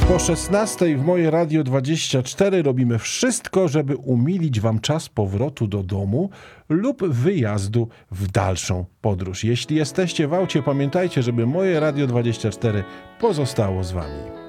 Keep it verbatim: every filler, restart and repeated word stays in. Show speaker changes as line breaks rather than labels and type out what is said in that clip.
Po szesnastej w moje Radio dwadzieścia cztery robimy wszystko, żeby umilić wam czas powrotu do domu lub wyjazdu w dalszą podróż. Jeśli jesteście w aucie, pamiętajcie, żeby moje Radio dwadzieścia cztery pozostało z wami.